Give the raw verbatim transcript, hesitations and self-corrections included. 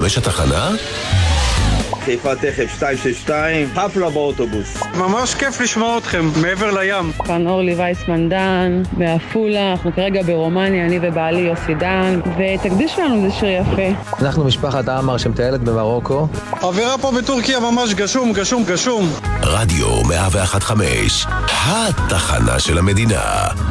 חמש התחנה? חיפה תכף שתיים שש שתיים, חפלה באוטובוס. ממש כיף לשמוע אתכם, מעבר לים. כאן אורלי וייסמן דן, בעפולה, אנחנו כרגע ברומניה, אני ובעלי יוסי דן, ותקדיש לנו זה שיר יפה. אנחנו משפחת עמר שמטיילת במרוקו. אווירה פה בטורקיה ממש גשום, גשום, גשום. רדיו מאה ואחת חמש, התחנה של המדינה.